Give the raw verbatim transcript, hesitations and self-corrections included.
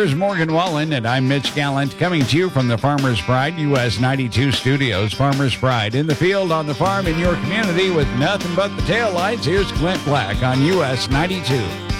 There's Morgan Wallen, and I'm Mitch Gallant, coming to you from the Farmers Pride U S ninety-two studios. Farmers Pride in the field, on the farm, in your community with nothing but the taillights. Here's Clint Black on U S ninety-two.